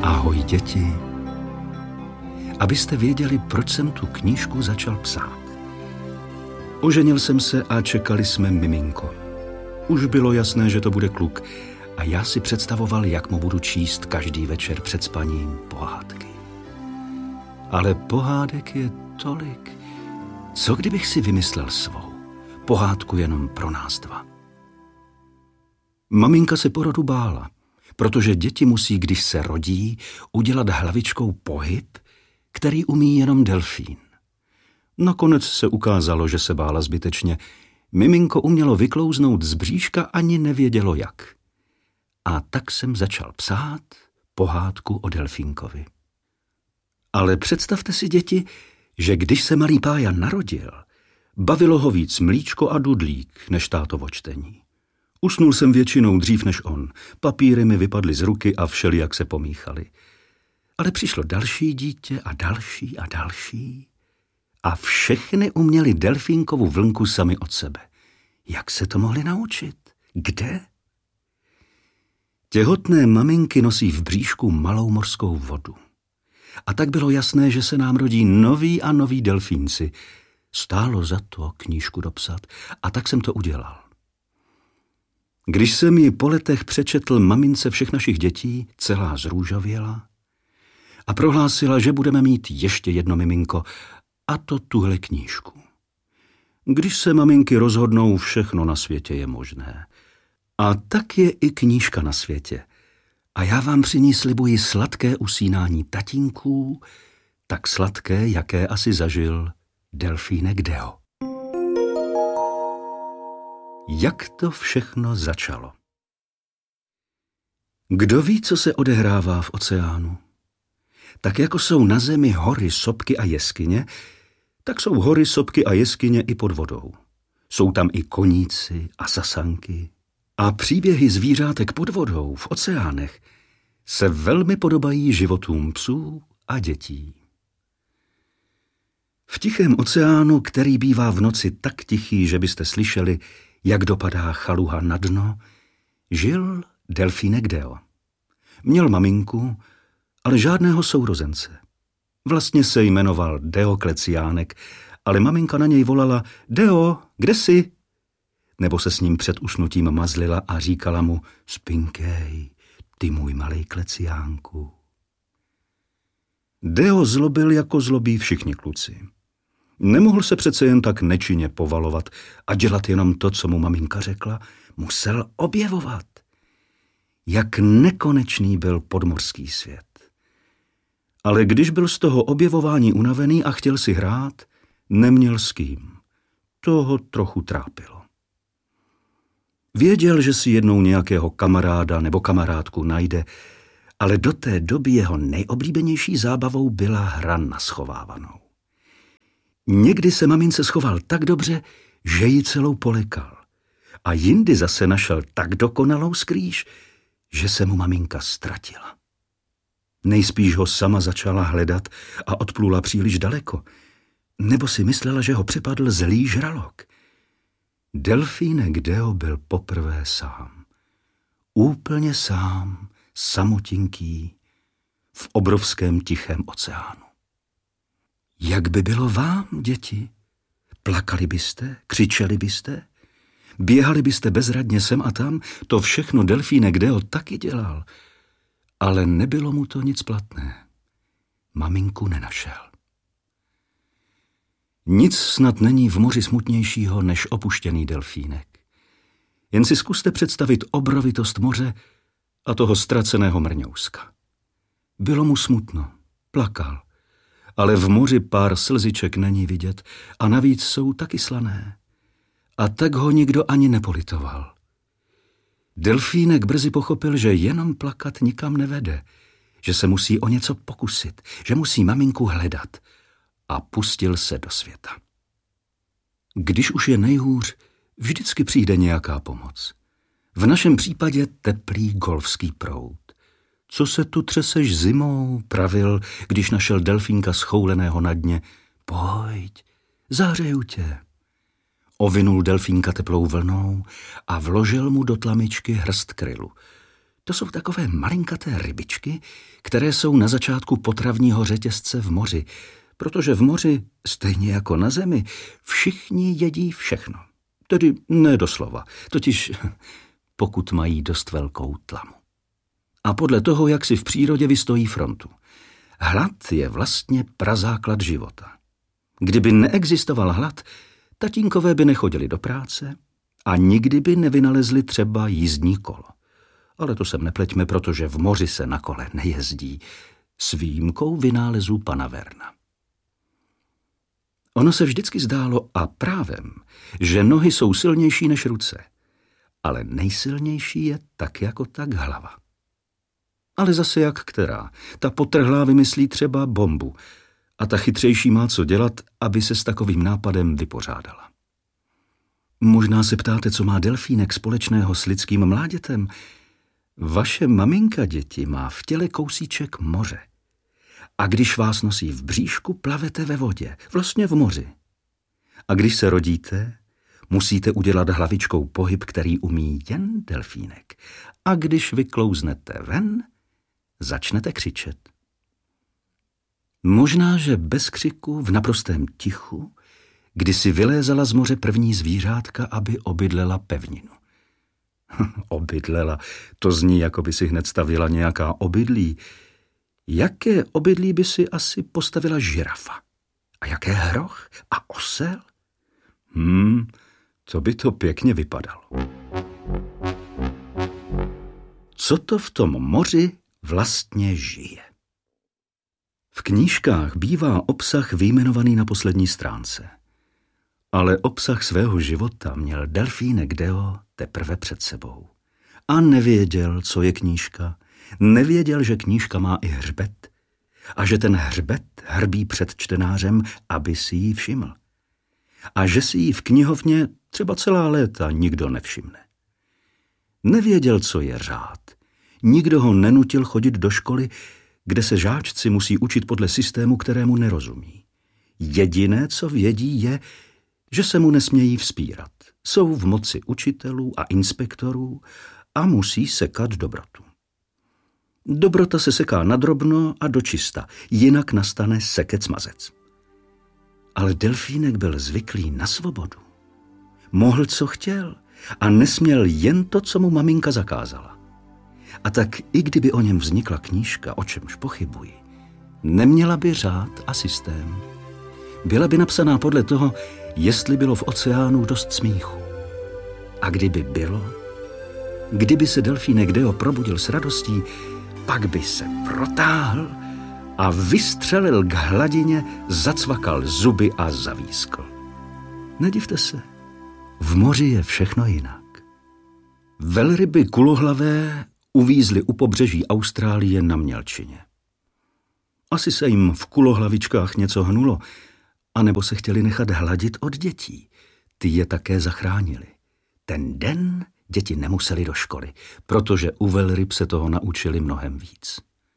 Ahoj děti. Abyste věděli, proč jsem tu knížku začal psát. Oženil jsem se a čekali jsme miminko. Už bylo jasné, že to bude kluk a já si představoval, jak mu budu číst každý večer před spaním pohádky. Ale pohádek je tolik. Co kdybych si vymyslel svou? Pohádku jenom pro nás dva. Maminka se porodu bála, protože děti musí, když se rodí, udělat hlavičkou pohyb, který umí jenom delfín. Nakonec se ukázalo, že se bála zbytečně. Miminko umělo vyklouznout z bříška, ani nevědělo jak. A tak jsem začal psát pohádku o delfínkovi. Ale představte si, děti, že když se malý Pája narodil, bavilo ho víc mlíčko a dudlík než tátovo čtení. Usnul jsem většinou dřív než on. Papíry mi vypadly z ruky a všelijak se pomíchaly. Ale přišlo další dítě a další a další. A všechny uměli delfínkovu vlnku sami od sebe. Jak se to mohli naučit? Kde? Těhotné maminky nosí v bříšku malou mořskou vodu. A tak bylo jasné, že se nám rodí noví a noví delfínci. Stálo za to knížku dopsat a tak jsem to udělal. Když jsem ji po letech přečetl mamince všech našich dětí, celá zrůžověla a prohlásila, že budeme mít ještě jedno miminko, a to tuhle knížku. Když se maminky rozhodnou, všechno na světě je možné. A tak je i knížka na světě. A já vám při ní slibuji sladké usínání tatínků, tak sladké, jaké asi zažil delfínek Deo. Jak to všechno začalo? Kdo ví, co se odehrává v oceánu? Tak jako jsou na zemi hory, sopky a jeskyně, tak jsou hory, sopky a jeskyně i pod vodou. Jsou tam i koníci a sasanky. A příběhy zvířátek pod vodou v oceánech se velmi podobají životům psů a dětí. V tichém oceánu, který bývá v noci tak tichý, že byste slyšeli, jak dopadá chaluha na dno, žil delfínek Deo. Měl maminku, ale žádného sourozence. Vlastně se jmenoval Deokleciánek, ale maminka na něj volala: Deo, kde jsi? Nebo se s ním před usnutím mazlila a říkala mu: Spinkej, ty můj malej kleciánku. Deo zlobil, jako zlobí všichni kluci. Nemohl se přece jen tak nečinně povalovat a dělat jenom to, co mu maminka řekla. Musel objevovat. Jak nekonečný byl podmořský svět. Ale když byl z toho objevování unavený a chtěl si hrát, neměl s kým. To ho trochu trápilo. Věděl, že si jednou nějakého kamaráda nebo kamarádku najde, ale do té doby jeho nejoblíbenější zábavou byla hra na schovávanou. Někdy se mamince schoval tak dobře, že ji celou polekal. A jindy zase našel tak dokonalou skrýš, že se mu maminka ztratila. Nejspíš ho sama začala hledat a odplula příliš daleko, nebo si myslela, že ho přepadl zlý žralok. Delfínek Deo byl poprvé sám. Úplně sám, samotinký, v obrovském tichém oceánu. Jak by bylo vám, děti? Plakali byste, křičeli byste, běhali byste bezradně sem a tam, to všechno delfínek Deo taky dělal. Ale nebylo mu to nic platné. Maminku nenašel. Nic snad není v moři smutnějšího než opuštěný delfínek. Jen si zkuste představit obrovitost moře a toho ztraceného mrňouska. Bylo mu smutno, plakal, ale v moři pár slziček není vidět a navíc jsou taky slané. A tak ho nikdo ani nepolitoval. Delfínek brzy pochopil, že jenom plakat nikam nevede, že se musí o něco pokusit, že musí maminku hledat, a pustil se do světa. Když už je nejhůř, vždycky přijde nějaká pomoc. V našem případě teplý golfský proud. Co se tu třeseš zimou, pravil, když našel delfínka schouleného na dně. Pojď, zahřeju tě. Ovinul delfínka teplou vlnou a vložil mu do tlamičky hrst krylu. To jsou takové malinkaté rybičky, které jsou na začátku potravního řetězce v moři, protože v moři, stejně jako na zemi, všichni jedí všechno. Tedy ne doslova, totiž pokud mají dost velkou tlamu. A podle toho, jak si v přírodě vystojí frontu. Hlad je vlastně prazáklad života. Kdyby neexistoval hlad, tatínkové by nechodili do práce a nikdy by nevynalezli třeba jízdní kolo. Ale to sem nepleťme, protože v moři se na kole nejezdí, s výjimkou vynálezů pana Verna. Ono se vždycky zdálo, a právem, že nohy jsou silnější než ruce, ale nejsilnější je tak jako tak hlava. Ale zase jak která. Ta potrhlá vymyslí třeba bombu a ta chytřejší má co dělat, aby se s takovým nápadem vypořádala. Možná se ptáte, co má delfínek společného s lidským mládětem? Vaše maminka, děti, má v těle kousíček moře. A když vás nosí v bříšku, plavete ve vodě, vlastně v moři. A když se rodíte, musíte udělat hlavičkou pohyb, který umí jen delfínek. A když vyklouznete ven, začnete křičet. Možná, že bez křiku, v naprostém tichu, kdysi vylézala z moře první zvířátka, aby obydlela pevninu. Obydlela, to zní, jako by si hned stavila nějaká obydlí. Jaké obydlí by si asi postavila žirafa? A jaké hroch? A osel? To by to pěkně vypadalo. Co to v tom moři vlastně žije? V knížkách bývá obsah vyjmenovaný na poslední stránce. Ale obsah svého života měl delfínek Deo teprve před sebou. A nevěděl, co je knížka. Nevěděl, že knížka má i hřbet. A že ten hřbet hrbí před čtenářem, aby si ji všiml. A že si ji v knihovně třeba celá léta nikdo nevšimne. Nevěděl, co je řád. Nikdo ho nenutil chodit do školy, kde se žáčci musí učit podle systému, kterému nerozumí. Jediné, co vědí, je, že se mu nesmějí vzpírat. Jsou v moci učitelů a inspektorů a musí sekat dobrotu. Dobrota se seká nadrobno a dočista, jinak nastane sekec mazec. Ale delfínek byl zvyklý na svobodu. Mohl, co chtěl, a nesměl jen to, co mu maminka zakázala. A tak i kdyby o něm vznikla knížka, o čemž pochybuji, neměla by řád a systém. Byla by napsaná podle toho, jestli bylo v oceánu dost smíchu. A kdyby bylo, kdyby se delfínek Deo probudil s radostí, pak by se protáhl a vystřelil k hladině, zacvakal zuby a zavískl. Nedivte se, v moři je všechno jinak. Velryby kulohlavé uvízly u pobřeží Austrálie na mělčině. Asi se jim v kulohlavičkách něco hnulo, anebo se chtěli nechat hladit od dětí. Ty je také zachránili. Ten den děti nemuseli do školy, protože u velryb se toho naučili mnohem víc.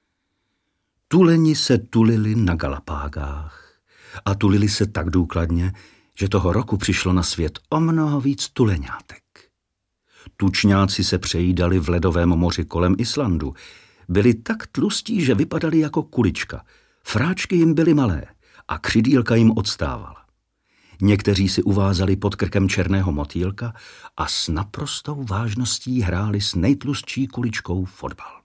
Tuleni se tulili na Galapágách a tulili se tak důkladně, že toho roku přišlo na svět o mnoho víc tuleňátek. Tučňáci se přejídali v ledovém moři kolem Islandu. Byli tak tlustí, že vypadali jako kulička. Fráčky jim byly malé a křidílka jim odstávala. Někteří si uvázali pod krkem černého motýlka a s naprostou vážností hráli s nejtlustší kuličkou fotbal.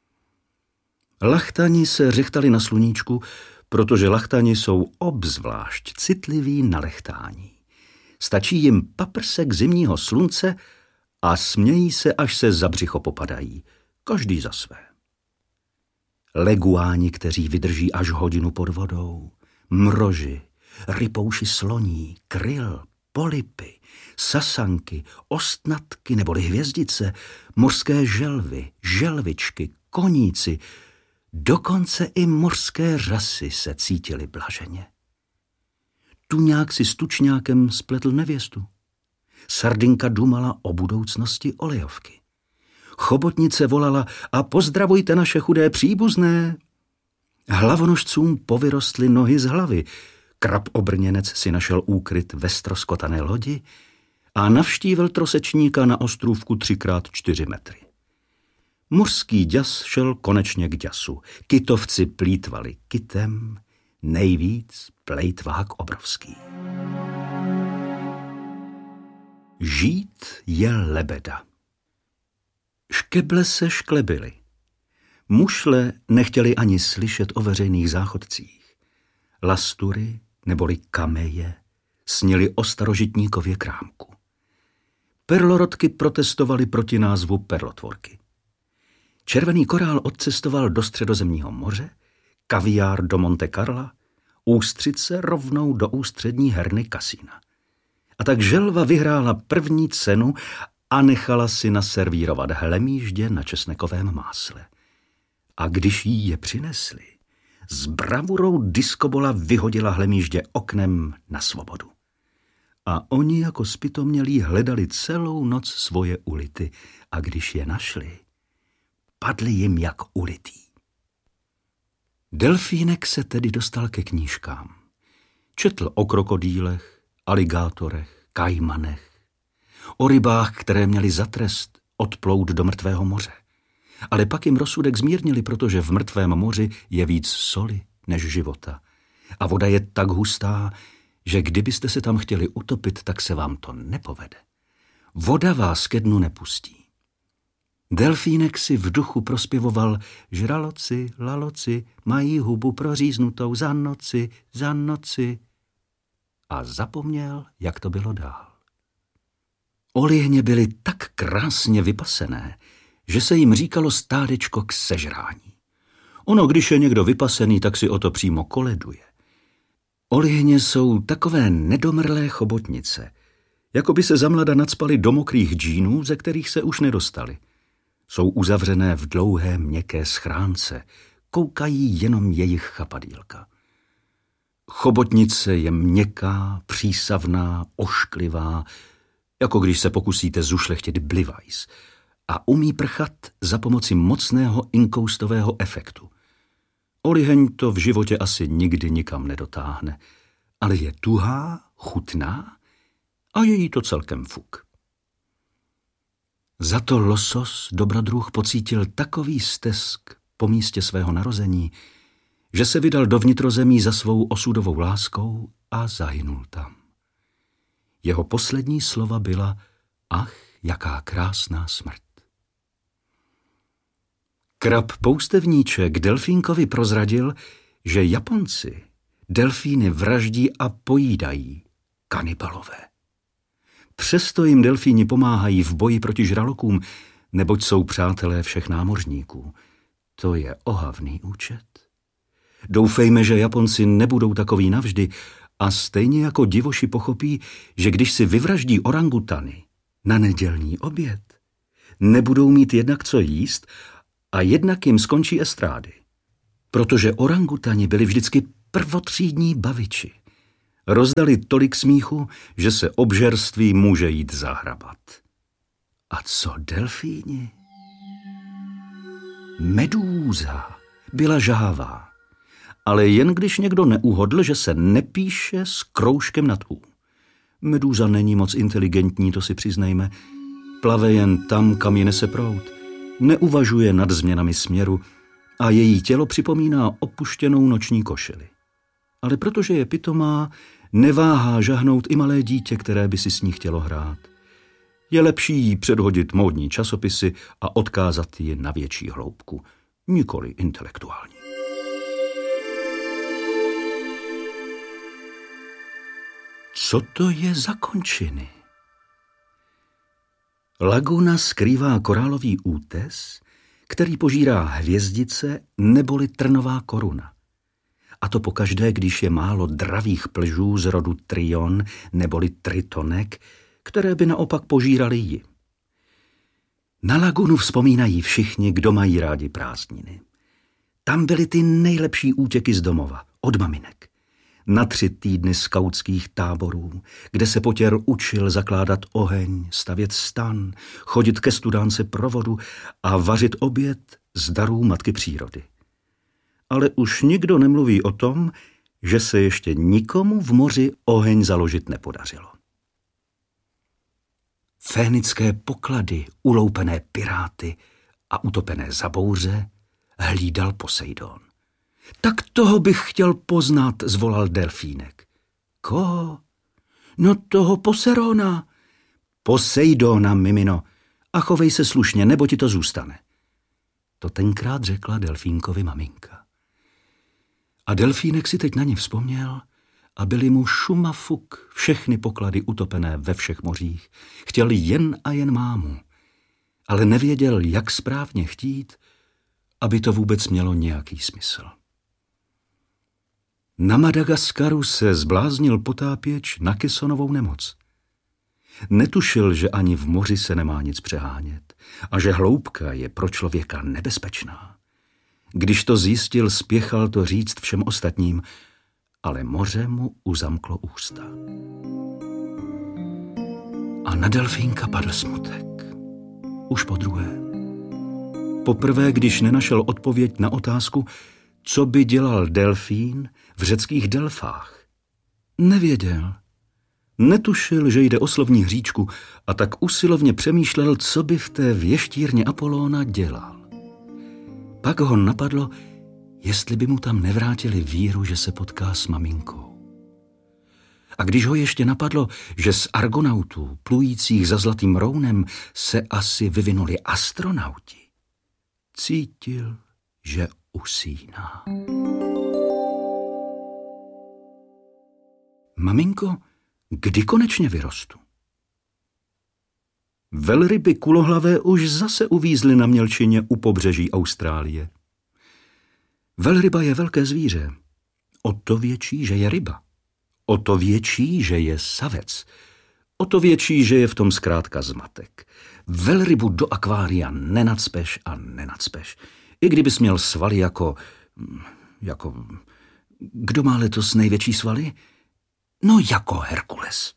Lachtani se řechtali na sluníčku, protože lachtani jsou obzvlášť citliví na lechtání. Stačí jim paprsek zimního slunce a smějí se, až se za břicho popadají. Každý za své. Leguáni, kteří vydrží až hodinu pod vodou, mroži, rypouši sloní, kryl, polypy, sasanky, ostnatky neboli hvězdice, mořské želvy, želvičky, koníci, dokonce i mořské řasy se cítili blaženě. Tuňák si s tučňákem spletl nevěstu. Sardinka dumala o budoucnosti olejovky. Chobotnice volala a pozdravujte naše chudé příbuzné. Hlavonožcům povyrostly nohy z hlavy. Krab obrněnec si našel úkryt ve ztroskotané lodi a navštívil trosečníka na ostrůvku 3x4 metry. Mořský děs šel konečně k děsu. Kytovci plýtvali kytem, nejvíc plejtvák obrovský. Žít je lebeda. Škeble se šklebily. Mušle nechtěli ani slyšet o veřejných záchodcích. Lastury neboli kameje snili o starožitníkově krámku. Perlorodky protestovali proti názvu perlotvorky. Červený korál odcestoval do Středozemního moře, kaviár do Monte Carla, ústřice rovnou do ústřední herny kasína. A tak želva vyhrála první cenu a nechala si naservírovat hlemýždě na česnekovém másle. A když jí je přinesli, s bravurou diskobola vyhodila hlemýždě oknem na svobodu. A oni jako zpytomělí hledali celou noc svoje ulity a když je našli, padli jim jak ulitý. Delfínek se tedy dostal ke knížkám. Četl o krokodýlech, aligátorech, kajmanech, o rybách, které měly za trest odplout do mrtvého moře. Ale pak jim rozsudek zmírnili, protože v mrtvém moři je víc soli než života. A voda je tak hustá, že kdybyste se tam chtěli utopit, tak se vám to nepovede. Voda vás ke dnu nepustí. Delfínek si v duchu prospěvoval: žraloci, laloci, mají hubu proříznutou za noci. A zapomněl, jak to bylo dál. Olihně byly tak krásně vypasené, že se jim říkalo stádečko k sežrání. Ono, když je někdo vypasený, tak si o to přímo koleduje. Olihně jsou takové nedomrlé chobotnice, jako by se zamlada nacpaly do mokrých džínů, ze kterých se už nedostali. Jsou uzavřené v dlouhé měkké schránce, koukají jenom jejich chapadýlka. Chobotnice je měkká, přísavná, ošklivá, jako když se pokusíte zušlechtit blivajs, a umí prchat za pomoci mocného inkoustového efektu. Oliheň to v životě asi nikdy nikam nedotáhne, ale je tuhá, chutná a je jí to celkem fuk. Za to losos, dobrodruh, pocítil takový stesk po místě svého narození, že se vydal do vnitrozemí za svou osudovou láskou a zahynul tam. Jeho poslední slova byla: ach, jaká krásná smrt. Krab poustevníček delfínkovi prozradil, že Japonci delfíny vraždí a pojídají, kanibalové. Přesto jim delfíni pomáhají v boji proti žralokům, neboť jsou přátelé všech námořníků. To je ohavný účet. Doufejme, že Japonci nebudou takoví navždy a stejně jako divoši pochopí, že když si vyvraždí orangutany na nedělní oběd, nebudou mít jednak co jíst a jednak jim skončí estrády. Protože orangutani byli vždycky prvotřídní baviči. Rozdali tolik smíchu, že se obžerství může jít zahrabat. A co delfíni? Medúza byla žhavá, ale jen když někdo neuhodl, že se nepíše s kroužkem nad U. Medúza není moc inteligentní, to si přiznejme. Plave jen tam, kam ji nese proud. Neuvažuje nad změnami směru a její tělo připomíná opuštěnou noční košili. Ale protože je pitomá, neváhá žahnout i malé dítě, které by si s ní chtělo hrát. Je lepší jí předhodit módní časopisy a odkázat ji na větší hloubku, nikoli intelektuální. Co to je za končiny? Laguna skrývá korálový útes, který požírá hvězdice neboli trnová koruna. A to pokaždé, když je málo dravých plžů z rodu trion neboli tritonek, které by naopak požírali ji. Na lagunu vzpomínají všichni, kdo mají rádi prázdniny. Tam byly ty nejlepší útěky z domova, od maminek. Na 3 týdny skautských táborů, kde se potěr učil zakládat oheň, stavět stan, chodit ke studánce pro vodu a vařit oběd z darů matky přírody. Ale už nikdo nemluví o tom, že se ještě nikomu v moři oheň založit nepodařilo. Fénické poklady, uloupené piráty a utopené za bouře hlídal Poseidon. Tak toho bych chtěl poznat, zvolal delfínek. Koho? No toho Poserona. Poseidona, mimino, a chovej se slušně, nebo ti to zůstane. To tenkrát řekla delfínkovi maminka. A delfínek si teď na ně vzpomněl a byly mu šuma fuk všechny poklady utopené ve všech mořích. Chtěl jen a jen mámu, ale nevěděl, jak správně chtít, aby to vůbec mělo nějaký smysl. Na Madagaskaru se zbláznil potápěč na kesonovou nemoc. Netušil, že ani v moři se nemá nic přehánět a že hloubka je pro člověka nebezpečná. Když to zjistil, spěchal to říct všem ostatním, ale moře mu uzamklo ústa. A na delfínka padl smutek. Už podruhé. Poprvé, když nenašel odpověď na otázku, co by dělal delfín v řeckých Delfách. Nevěděl. Netušil, že jde o slovní hříčku, a tak usilovně přemýšlel, co by v té věštírně Apolóna dělal. Pak ho napadlo, jestli by mu tam nevrátili víru, že se potká s maminkou. A když ho ještě napadlo, že z argonautů plujících za zlatým rounem se asi vyvinuli astronauti, cítil, že usíná. Maminko, kdy konečně vyrostu? Velryby kulohlavé už zase uvízly na mělčině u pobřeží Austrálie. Velryba je velké zvíře. O to větší, že je ryba. O to větší, že je savec. O to větší, že je v tom zkrátka zmatek. Velrybu do akvária nenacpeš a nenacpeš. I kdybys měl svaly jako... Kdo má letos největší svaly? No jako Herkules.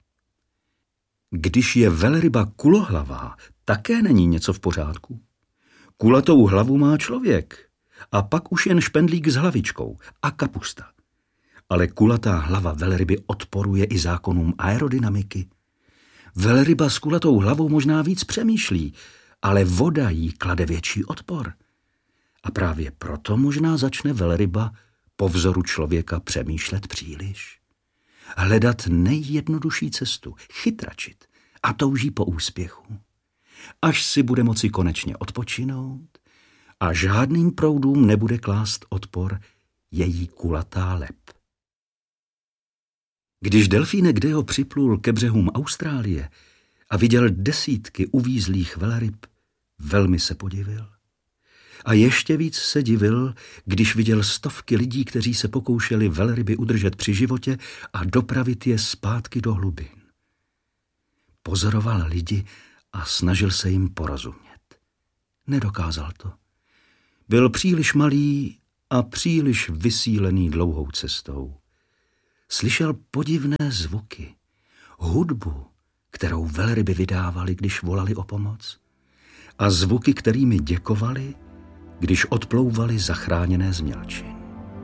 Když je velryba kulohlavá, také není něco v pořádku. Kulatou hlavu má člověk a pak už jen špendlík s hlavičkou a kapusta. Ale kulatá hlava velryby odporuje i zákonům aerodynamiky. Velryba s kulatou hlavou možná víc přemýšlí, ale voda jí klade větší odpor. A právě proto možná začne velryba po vzoru člověka přemýšlet příliš. Hledat nejjednodušší cestu, chytračit a touží po úspěchu. Až si bude moci konečně odpočinout a žádným proudům nebude klást odpor její kulatá lep. Když delfínek Deo připlul ke břehům Austrálie a viděl desítky uvízlých velryb, velmi se podivil. A ještě víc se divil, když viděl stovky lidí, kteří se pokoušeli velryby udržet při životě a dopravit je zpátky do hlubin. Pozoroval lidi a snažil se jim porozumět. Nedokázal to. Byl příliš malý a příliš vysílený dlouhou cestou. Slyšel podivné zvuky, hudbu, kterou velryby vydávali, když volali o pomoc, a zvuky, kterými děkovali, když odplouvali zachráněné z mělčin.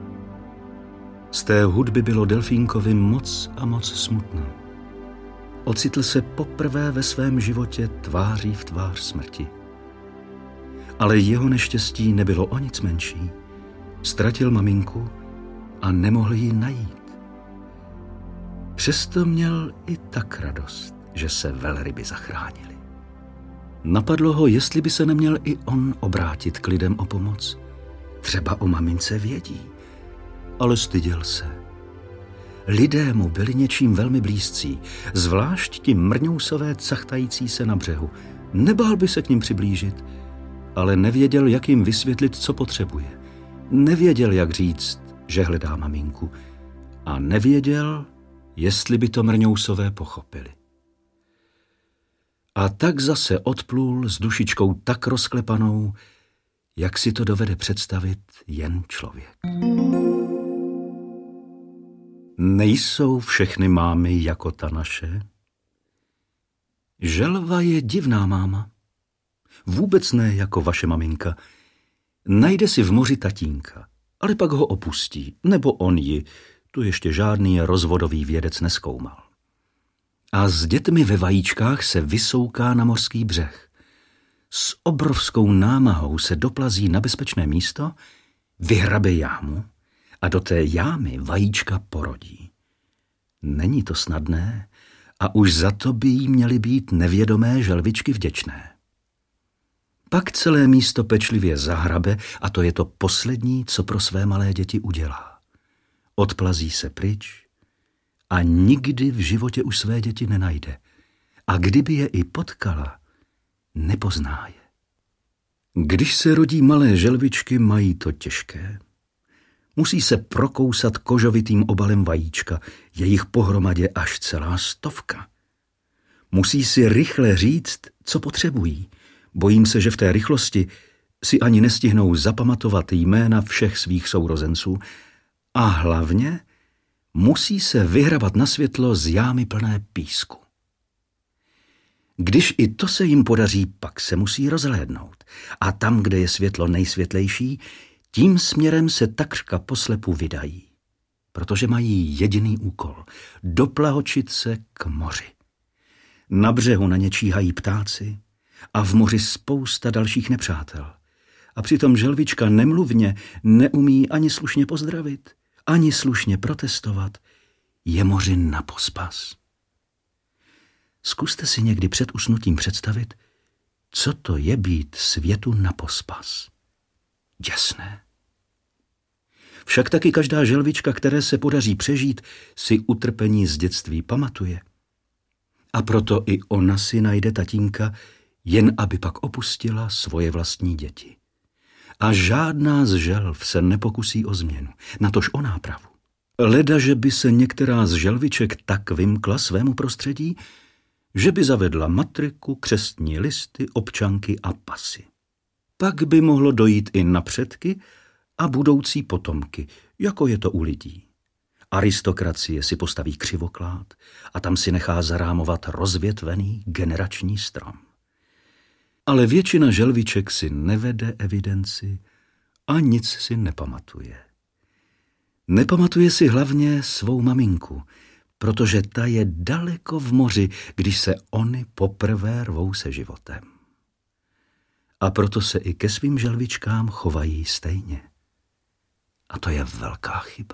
Z té hudby bylo delfínkovi moc a moc smutno. Ocitl se poprvé ve svém životě tváří v tvář smrti. Ale jeho neštěstí nebylo o nic menší. Ztratil maminku a nemohl ji najít. Přesto měl i tak radost, že se velryby zachránily. Napadlo ho, jestli by se neměl i on obrátit k lidem o pomoc. Třeba o mamince vědí, ale styděl se. Lidé mu byli něčím velmi blízcí, zvlášť ti mrňousové cachtající se na břehu. Nebál by se k nim přiblížit, ale nevěděl, jak jim vysvětlit, co potřebuje. Nevěděl, jak říct, že hledá maminku. A nevěděl, jestli by to mrňousové pochopili. A tak zase odplul s dušičkou tak rozklepanou, jak si to dovede představit jen člověk. Nejsou všechny mámy jako ta naše? Želva je divná máma. Vůbec ne jako vaše maminka. Najde si v moři tatínka, ale pak ho opustí, nebo on ji, tu ještě žádný rozvodový vědec nezkoumal. A s dětmi ve vajíčkách se vysouká na mořský břeh. S obrovskou námahou se doplazí na bezpečné místo, vyhrabe jámu a do té jámy vajíčka porodí. Není to snadné a už za to by jí měly být nevědomé želvičky vděčné. Pak celé místo pečlivě zahrabe a to je to poslední, co pro své malé děti udělá. Odplazí se pryč a nikdy v životě už své děti nenajde. A kdyby je i potkala, nepozná je. Když se rodí malé želvičky, mají to těžké. Musí se prokousat kožovitým obalem vajíčka, je jich pohromadě až celá 100. Musí si rychle říct, co potřebují. Bojím se, že v té rychlosti si ani nestihnou zapamatovat jména všech svých sourozenců a hlavně musí se vyhrabat na světlo z jámy plné písku. Když i to se jim podaří, pak se musí rozhlédnout a tam, kde je světlo nejsvětlejší, tím směrem se takřka poslepu vydají, protože mají jediný úkol – doplahočit se k moři. Na břehu na ně číhají ptáci a v moři spousta dalších nepřátel. A přitom želvička nemluvně neumí ani slušně pozdravit, ani slušně protestovat. Je moři na pospas. Zkuste si někdy před usnutím představit, co to je být světu na pospas. Děsné. Však taky každá želvička, které se podaří přežít, si utrpení z dětství pamatuje. A proto i ona si najde tatínka, jen aby pak opustila svoje vlastní děti. A žádná z želv se nepokusí o změnu, natož o nápravu. Leda, že by se některá z želviček tak vymkla svému prostředí, že by zavedla matriku, křestní listy, občanky a pasy. Pak by mohlo dojít i na předky a budoucí potomky, jako je to u lidí. Aristokracie si postaví křivoklád a tam si nechá zarámovat rozvětvený generační strom. Ale většina želviček si nevede evidenci a nic si nepamatuje. Nepamatuje si hlavně svou maminku, protože ta je daleko v moři, když se ony poprvé rvou se životem. A proto se i ke svým želvičkám chovají stejně. A to je velká chyba.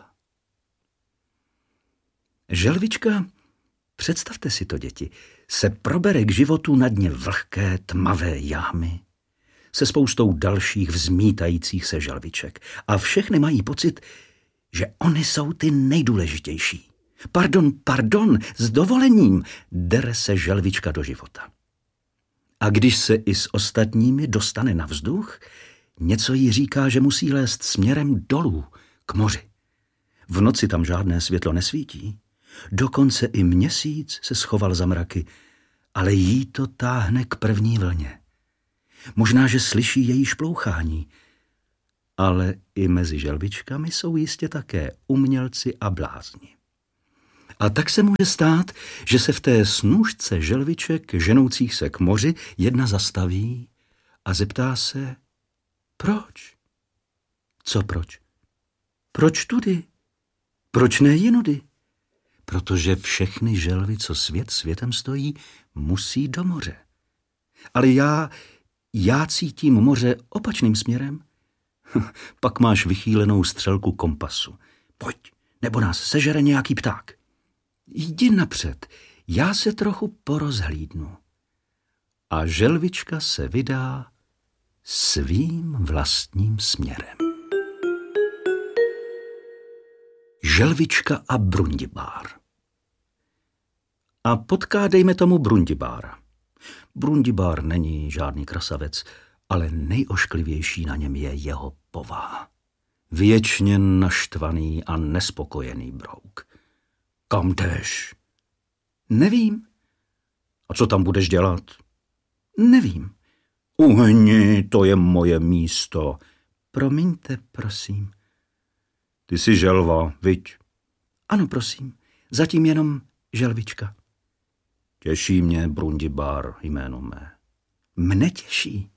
Želvička, představte si to, děti, se probere k životu na dně vlhké, tmavé jámy se spoustou dalších vzmítajících se želviček. A všechny mají pocit, že oni jsou ty nejdůležitější. Pardon, s dovolením, dere se želvička do života. A když se i s ostatními dostane na vzduch, něco jí říká, že musí lézt směrem dolů, k moři. V noci tam žádné světlo nesvítí. Dokonce i měsíc se schoval za mraky, ale jí to táhne k první vlně. Možná, že slyší její šplouchání, ale i mezi želvičkami jsou jistě také umělci a blázni. A tak se může stát, že se v té snůšce želviček ženoucích se k moři jedna zastaví a zeptá se, proč? Co proč? Proč tudy? Proč ne jinudy? Protože všechny želvy, co svět světem stojí, musí do moře. Ale já cítím moře opačným směrem. Pak máš vychýlenou střelku kompasu. Pojď, nebo nás sežere nějaký pták. Jdi napřed, já se trochu porozhlídnu. A želvička se vydá svým vlastním směrem. Želvička a Brundibár. A potká, dejme tomu, Brundibára. Brundibár není žádný krasavec, ale nejošklivější na něm je jeho povaha. Věčně naštvaný a nespokojený brouk. Kam jdeš? Nevím. A co tam budeš dělat? Nevím. Uhni, to je moje místo. Promiňte, prosím. Ty jsi želva, viď? Ano, prosím. Zatím jenom želvička. Těší mě Brundibár, jméno mé. Mne těší.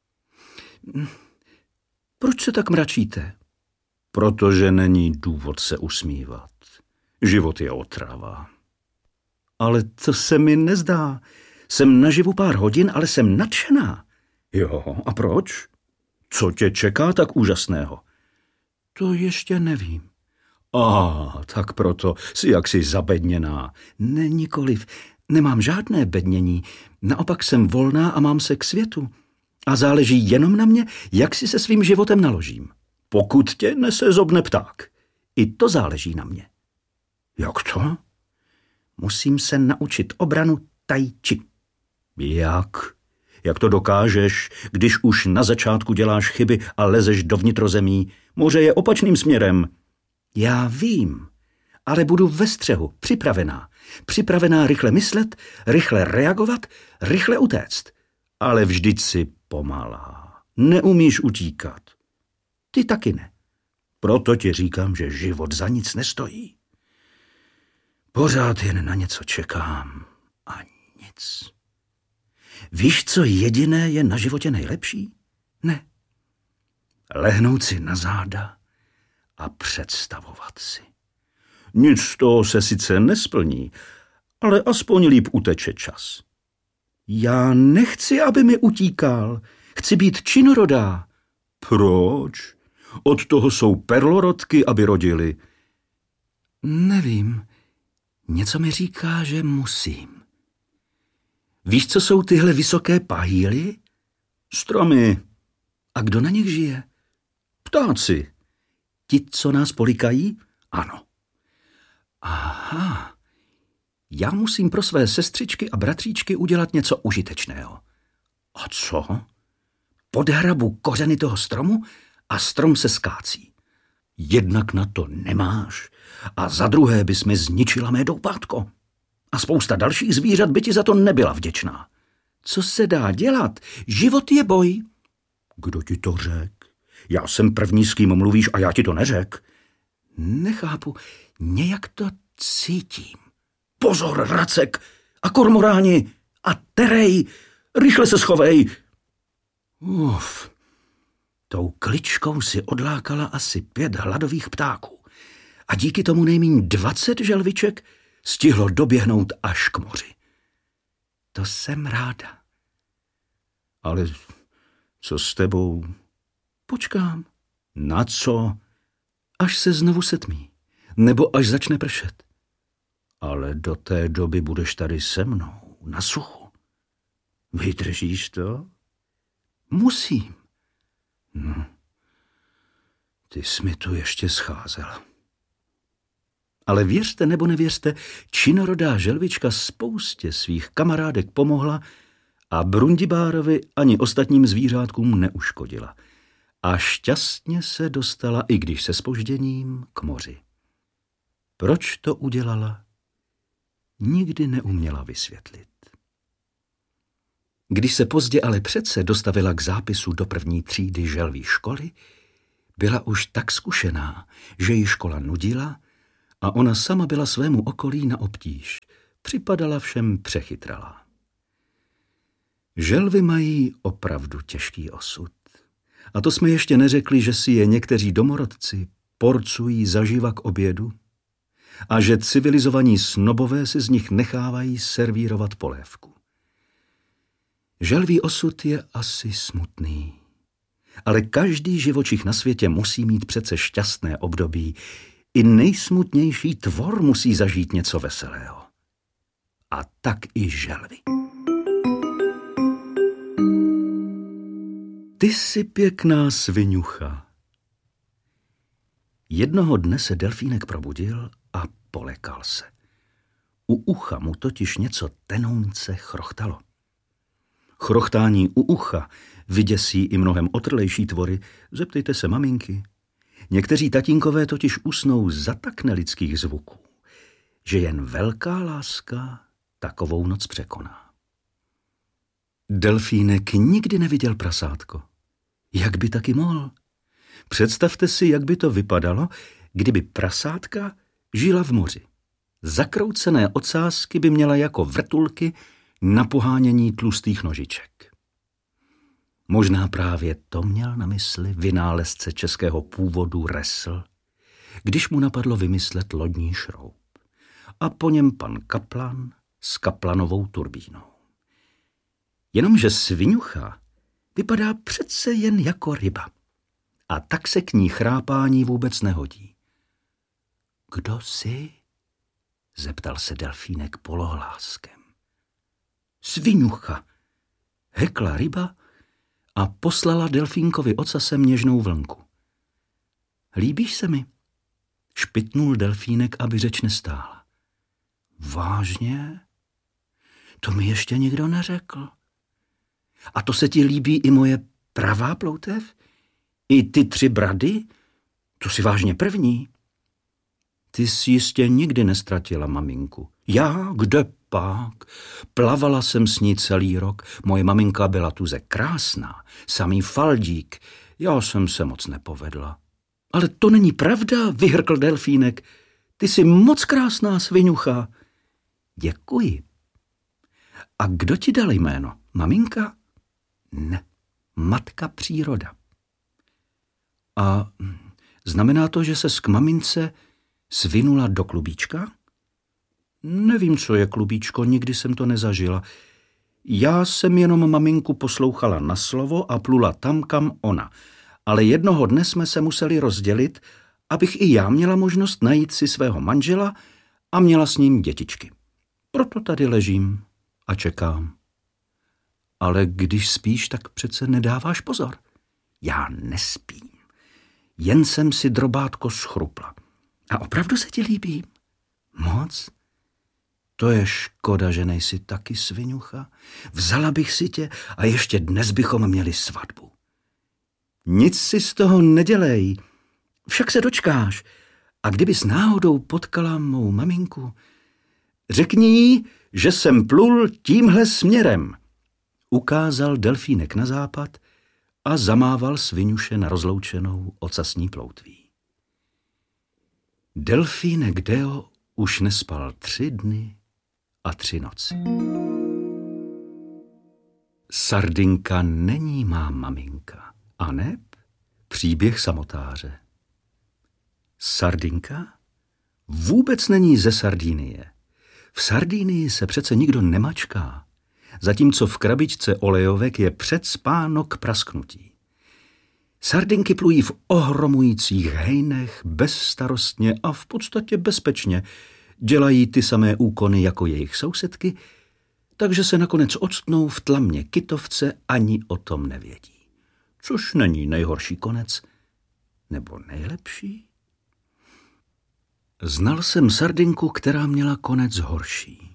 Proč se tak mračíte? Protože není důvod se usmívat. Život je otrava. Ale to se mi nezdá. Jsem naživu pár hodin, ale jsem nadšená. Jo, a proč? Co tě čeká tak úžasného? To ještě nevím. Tak proto jsi jaksi zabedněná. Ne, nikoliv. Nemám žádné bednění. Naopak jsem volná a mám se k světu. A záleží jenom na mě, jak si se svým životem naložím. Pokud tě nese zobne pták. I to záleží na mě. Jak to? Musím se naučit obranu tai chi. Jak? Jak to dokážeš, když už na začátku děláš chyby a lezeš do vnitrozemí? Moře je opačným směrem. Já vím, ale budu ve střehu, připravená. Připravená rychle myslet, rychle reagovat, rychle utéct. Ale vždyť si pomalá. Neumíš utíkat. Ty taky ne. Proto ti říkám, že život za nic nestojí. Pořád jen na něco čekám a nic. Víš, co jediné je na životě nejlepší? Ne. Lehnout si na záda a představovat si. Nic z toho se sice nesplní, ale aspoň líp uteče čas. Já nechci, aby mi utíkal. Chci být činorodá. Proč? Od toho jsou perlorodky, aby rodili. Nevím. Něco mi říká, že musím. Víš, co jsou tyhle vysoké pahýly? Stromy. A kdo na nich žije? Ptáci. Ti, co nás polikají? Ano. Aha. Já musím pro své sestřičky a bratříčky udělat něco užitečného. A co? Podhrabu kořeny toho stromu a strom se skácí. Jednak na to nemáš a za druhé bys mi zničila mé doupátko. A spousta dalších zvířat by ti za to nebyla vděčná. Co se dá dělat? Život je boj. Kdo ti to řek? Já jsem první, s kým mluvíš a já ti to neřek. Nechápu, nějak to cítím. Pozor, racek a kormoráni a terej, rychle se schovej. Tou kličkou si odlákala asi 5 hladových ptáků a díky tomu nejméně 20 želviček stihlo doběhnout až k moři. To jsem ráda. Ale co s tebou? Počkám. Na co? Až se znovu setmí, nebo až začne pršet. Ale do té doby budeš tady se mnou, na suchu. Vydržíš to? Musím. No, ty jsi mi tu ještě scházel. Ale věřte nebo nevěřte, činorodá želvička spoustě svých kamarádek pomohla a Brundibárovi ani ostatním zvířátkům neuškodila. A šťastně se dostala, i když se zpožděním, k moři. Proč to udělala? Nikdy neuměla vysvětlit. Když se pozdě ale přece dostavila k zápisu do 1. třídy želví školy, byla už tak zkušená, že ji škola nudila a ona sama byla svému okolí na obtíž. Připadala všem přechytralá. Želvy mají opravdu těžký osud. A to jsme ještě neřekli, že si je někteří domorodci porcují zaživa k obědu a že civilizovaní snobové si z nich nechávají servírovat polévku. Želví osud je asi smutný, ale každý živočich na světě musí mít přece šťastné období. I nejsmutnější tvor musí zažít něco veselého. A tak i želvy. Ty jsi pěkná sviňucha. Jednoho dne se delfínek probudil a polekal se. U ucha mu totiž něco tenounce chrochtalo. Chrochtání u ucha vyděsí i mnohem otrlejší tvory, zeptejte se maminky. Někteří tatínkové totiž usnou za tak nelidských zvuků, že jen velká láska takovou noc překoná. Delfínek nikdy neviděl prasátko. Jak by taky mohl? Představte si, jak by to vypadalo, kdyby prasátka žila v moři. Zakroucené ocásky by měla jako vrtulky na pohánění tlustých nožiček. Možná právě to měl na mysli vynálezce českého původu Ressl, když mu napadlo vymyslet lodní šroub. A po něm pan Kaplan s Kaplanovou turbínou. Jenomže sviňucha vypadá přece jen jako ryba. A tak se k ní chrápání vůbec nehodí. Kdo jsi? Zeptal se delfínek polohláskem. Sviňucha, hekla ryba a poslala delfínkovi ocasem něžnou vlnku. Líbíš se mi? Špitnul delfínek, aby řeč nestála. Vážně? To mi ještě nikdo neřekl. A to se ti líbí i moje pravá ploutev? I ty 3 brady? To si vážně první? Ty jsi jistě nikdy nestratila maminku. Já? Kde pak? Plavala jsem s ní celý rok. Moje maminka byla tuze krásná, samý faldík. Já jsem se moc nepovedla. Ale to není pravda, vyhrkl delfínek. Ty jsi moc krásná, sviňucha. Děkuji. A kdo ti dal jméno? Maminka? Ne, matka příroda. A znamená to, že ses k mamince svinula do klubíčka? Nevím, co je klubíčko, nikdy jsem to nezažila. Já jsem jenom maminku poslouchala na slovo a plula tam, kam ona. Ale jednoho dne jsme se museli rozdělit, abych i já měla možnost najít si svého manžela a měla s ním dětičky. Proto tady ležím a čekám. Ale když spíš, tak přece nedáváš pozor. Já nespím. Jen jsem si drobátko schrupla. A opravdu se ti líbím? Moc? To je škoda, že nejsi taky sviňucha. Vzala bych si tě a ještě dnes bychom měli svatbu. Nic si z toho nedělej. Však se dočkáš. A kdybys náhodou potkala mou maminku, řekni jí, že jsem plul tímhle směrem. Ukázal delfínek na západ a zamával sviňuše na rozloučenou ocasní ploutví. Delfínek Deo už nespal 3 dny a 3 noci. Sardinka není má maminka, aneb příběh samotáře. Sardinka vůbec není ze Sardinie. V Sardinii se přece nikdo nemačká, zatímco v krabičce olejovek je předspáno k prasknutí. Sardinky plují v ohromujících hejnech bezstarostně a v podstatě bezpečně. Dělají ty samé úkony jako jejich sousedky, takže se nakonec octnou v tlamě kytovce, ani o tom nevědí. Což není nejhorší konec, nebo nejlepší? Znal jsem sardinku, která měla konec horší.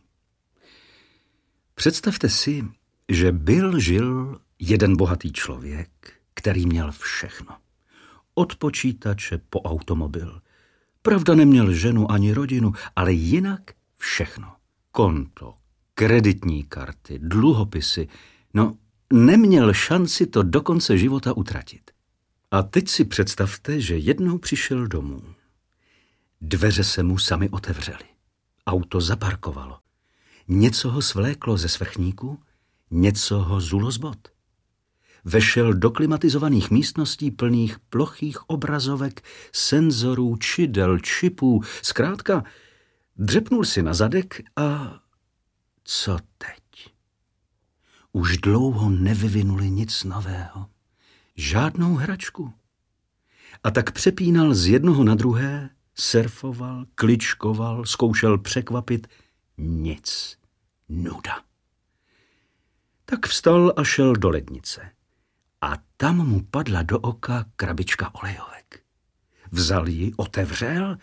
Představte si, že žil jeden bohatý člověk, který měl všechno. Od počítače po automobil. Pravda, neměl ženu ani rodinu, ale jinak všechno. Konto, kreditní karty, dluhopisy. No, neměl šanci to do konce života utratit. A teď si představte, že jednou přišel domů. Dveře se mu sami otevřely. Auto zaparkovalo. Něco ho svléklo ze svrchníku, něco ho zulo z bod. Vešel do klimatizovaných místností plných plochých obrazovek, senzorů, čidel, čipů. Zkrátka, dřepnul si na zadek a co teď? Už dlouho nevyvinuli nic nového. Žádnou hračku. A tak přepínal z jednoho na druhé, surfoval, kličkoval, zkoušel překvapit. Nic. Nuda. Tak vstal a šel do lednice. A tam mu padla do oka krabička olejovek. Vzal ji, otevřel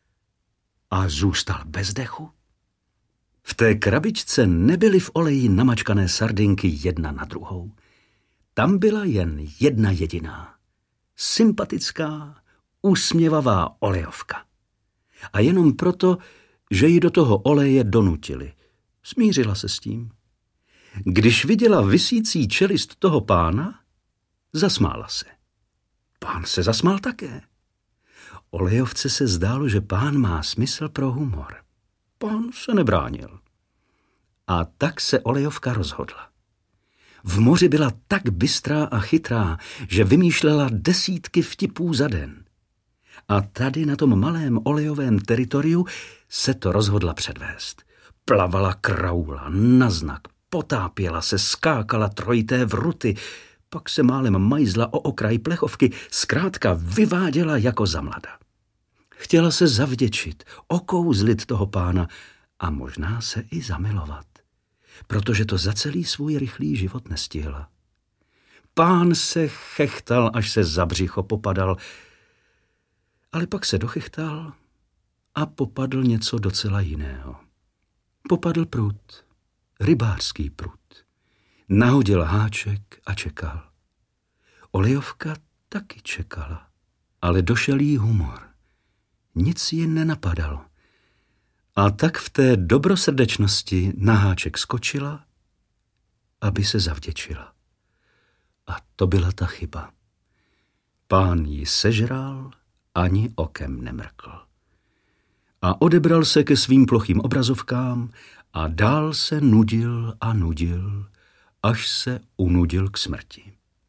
a zůstal bez dechu. V té krabičce nebyly v oleji namačkané sardinky jedna na druhou. Tam byla jen jedna jediná. Sympatická, usměvavá olejovka. A jenom proto, že ji do toho oleje donutili. Smířila se s tím. Když viděla visící čelist toho pána, zasmála se. Pán se zasmál také. Olejovce se zdálo, že pán má smysl pro humor. Pán se nebránil. A tak se olejovka rozhodla. V moři byla tak bystrá a chytrá, že vymýšlela desítky vtipů za den. A tady na tom malém olejovém teritoriu se to rozhodla předvést. Plavala kraula, na znak, potápěla se, skákala trojité vruty, pak se málem majzla o okraj plechovky, zkrátka vyváděla jako za mlada. Chtěla se zavděčit, okouzlit toho pána a možná se i zamilovat, protože to za celý svůj rychlý život nestihla. Pán se chechtal, až se za břicho popadal, ale pak se dochechtal a popadl něco docela jiného. Popadl prut, rybářský prut. Nahodil háček a čekal. Olejovka taky čekala, ale došel jí humor. Nic ji nenapadalo. A tak v té dobrosrdečnosti na háček skočila, aby se zavděčila. A to byla ta chyba. Pán ji sežral, ani okem nemrkl. A odebral se ke svým plochým obrazovkám a dál se nudil a nudil, až se unudil k smrti.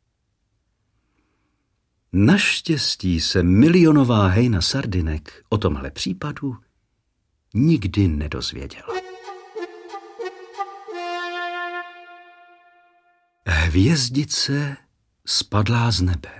Naštěstí se milionová hejna sardinek o tomhle případu nikdy nedozvěděla. Hvězdice spadlá z nebe.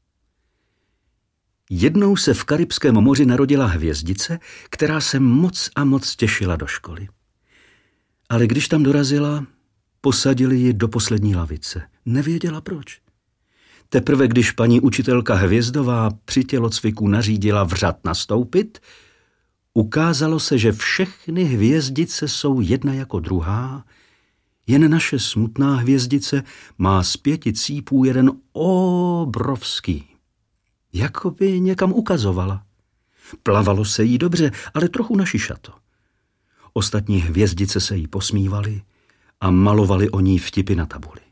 Jednou se v Karibském moři narodila hvězdice, která se moc a moc těšila do školy. Ale když tam dorazila, posadili ji do poslední lavice. Nevěděla proč. Teprve když paní učitelka Hvězdová při tělocviku nařídila vřad nastoupit, ukázalo se, že všechny hvězdice jsou jedna jako druhá, jen naše smutná hvězdice má z 5 cípů jeden obrovský. Jako by někam ukazovala. Plavalo se jí dobře, ale trochu našišato. Ostatní hvězdice se jí posmívaly a malovali o ní vtipy na tabuli.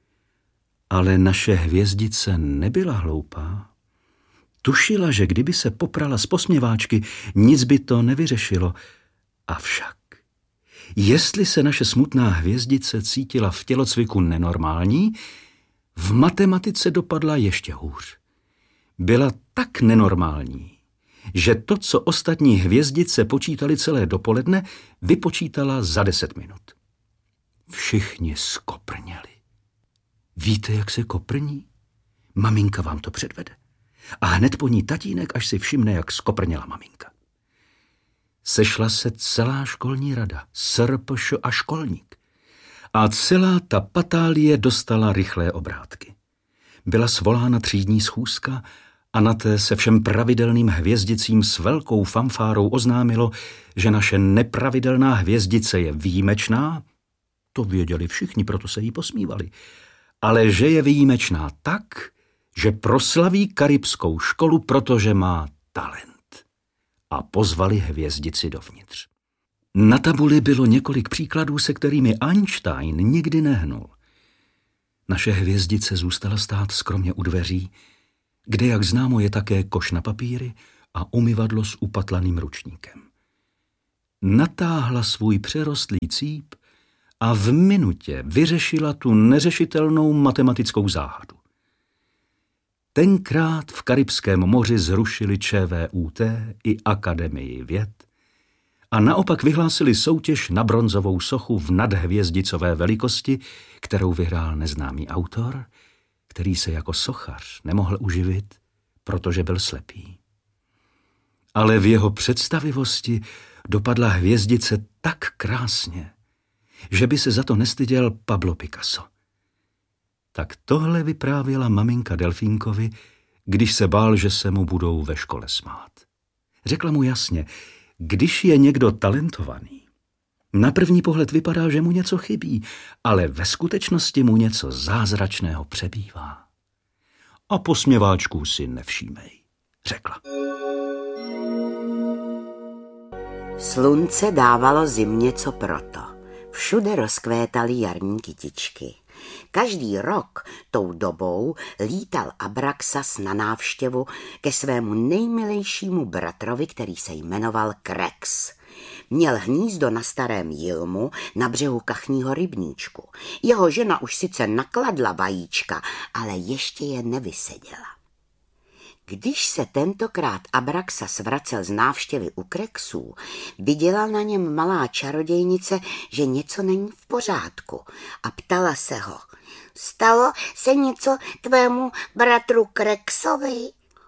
Ale naše hvězdice nebyla hloupá. Tušila, že kdyby se poprala z posměváčky, nic by to nevyřešilo. Avšak, jestli se naše smutná hvězdice cítila v tělocviku nenormální, v matematice dopadla ještě hůř. Byla tak nenormální, že to, co ostatní hvězdice počítali celé dopoledne, vypočítala za 10 minut. Všichni skoprněli. Víte, jak se koprní? Maminka vám to předvede. A hned po ní tatínek, až si všimne, jak skoprněla maminka. Sešla se celá školní rada, SRPŠ a školník. A celá ta patálie dostala rychlé obrátky. Byla svolána třídní schůzka a na té se všem pravidelným hvězdicím s velkou fanfárou oznámilo, že naše nepravidelná hvězdice je výjimečná. To věděli všichni, proto se jí posmívali. Ale že je výjimečná tak, že proslaví karibskou školu, protože má talent. A pozvali hvězdici dovnitř. Na tabuli bylo několik příkladů, se kterými Einstein nikdy nehnul. Naše hvězdice zůstala stát skromně u dveří, kde, jak známo, je také koš na papíry a umyvadlo s upatlaným ručníkem. Natáhla svůj přerostlý cíp a v minutě vyřešila tu neřešitelnou matematickou záhadu. Tenkrát v Karibském moři zrušili ČVUT i Akademii věd a naopak vyhlásili soutěž na bronzovou sochu v nadhvězdicové velikosti, kterou vyhrál neznámý autor, který se jako sochař nemohl uživit, protože byl slepý. Ale v jeho představivosti dopadla hvězdice tak krásně, že by se za to nestyděl Pablo Picasso. Tak tohle vyprávěla maminka Delfínkovi, když se bál, že se mu budou ve škole smát. Řekla mu jasně, když je někdo talentovaný, na první pohled vypadá, že mu něco chybí, ale ve skutečnosti mu něco zázračného přebývá. A posměváčků si nevšímej, řekla. Slunce dávalo zimě co proto. Všude rozkvétaly jarní kytičky. Každý rok tou dobou lítal Abraxas na návštěvu ke svému nejmilejšímu bratrovi, který se jmenoval Krex. Měl hnízdo na starém jilmu na břehu kachního rybníčku. Jeho žena už sice nakladla vajíčka, ale ještě je nevyseděla. Když se tentokrát Abraxas vracel z návštěvy u Krexů, viděla na něm malá čarodějnice, že něco není v pořádku a ptala se ho, Stalo se něco tvému bratru Krexovi?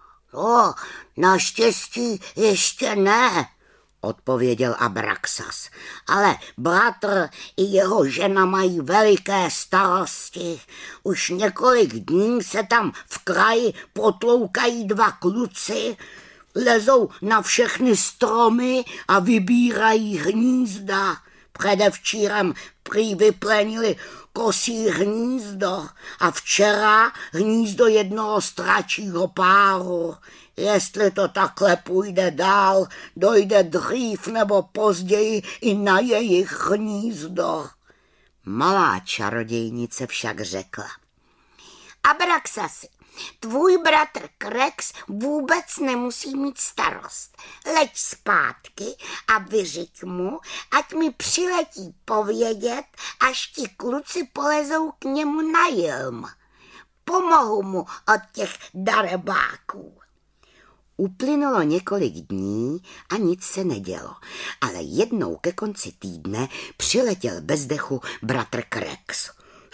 Naštěstí ještě ne, odpověděl Abraxas, ale bratr i jeho žena mají veliké starosti. Už několik dní se tam v kraji potloukají dva kluci, lezou na všechny stromy a vybírají hnízda. Předevčírem prý vyplenili kosí hnízdo a včera hnízdo jednoho stračího páru. Jestli to takhle půjde dál, dojde dřív nebo později i na jejich hnízdo. Malá čarodějnice však řekla: Abraxasi, tvůj bratr Krex vůbec nemusí mít starost. Leď zpátky a vyřiď mu, ať mi přiletí povědět, až ti kluci polezou k němu na jilm. Pomohu mu od těch darebáků. Uplynulo několik dní a nic se nedělo, ale jednou ke konci týdne přiletěl bez dechu bratr Krex.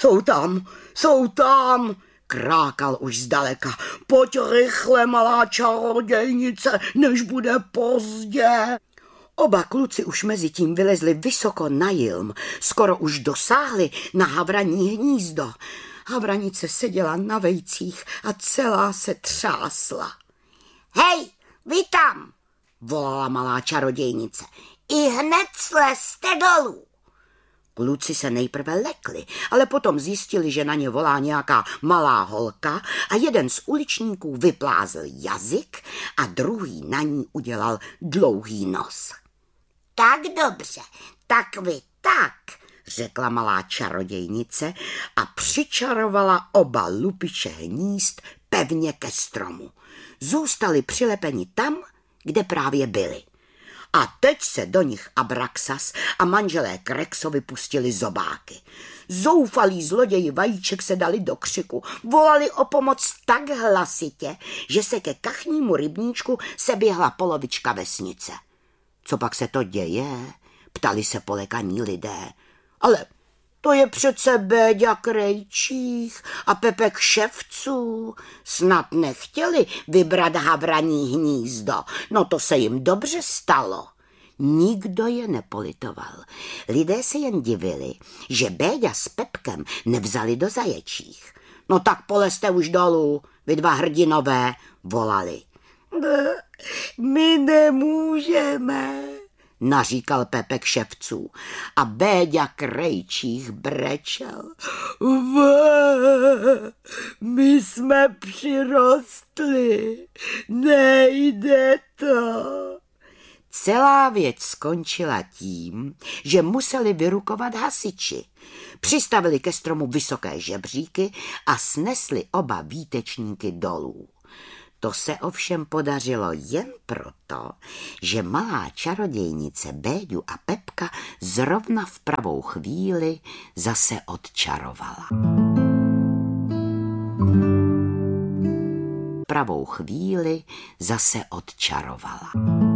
Jsou tam, krákal už zdaleka. Pojď rychle, malá čarodějnice, než bude pozdě. Oba kluci už mezi tím vylezli vysoko na jilm, skoro už dosáhli na havraní hnízdo. Havranice seděla na vejcích a celá se třásla. Hej, vy tam, volala malá čarodějnice, i hned slezte dolů. Kluci se nejprve lekli, ale potom zjistili, že na ně volá nějaká malá holka a jeden z uličníků vyplázl jazyk a druhý na ní udělal dlouhý nos. Tak dobře, tak vy tak, řekla malá čarodějnice a přičarovala oba lupiče hnízd pevně ke stromu. Zůstali přilepeni tam, kde právě byli. A teď se do nich Abraxas a manželé Krexovi pustili zobáky. Zoufalí zloději vajíček se dali do křiku, volali o pomoc tak hlasitě, že se ke kachnímu rybníčku seběhla polovička vesnice. Co pak se to děje? Ptali se polekaní lidé. Ale to je přece Béďa Krejčích a Pepek Ševců. Snad nechtěli vybrat havraní hnízdo. No to se jim dobře stalo. Nikdo je nepolitoval. Lidé se jen divili, že Béďa s Pepkem nevzali do Zaječích. No tak polezte už dolů, vy dva hrdinové, volali. My nemůžeme, naříkal Pepek Ševců a Béďa Krejčích brečel. My jsme přirostli, nejde to. Celá věc skončila tím, že museli vyrukovat hasiči. Přistavili ke stromu vysoké žebříky a snesli oba výtečníky dolů. To se ovšem podařilo jen proto, že malá čarodějnice Béďu a Pepka zrovna v pravou chvíli zase odčarovala. Pravou chvíli zase odčarovala.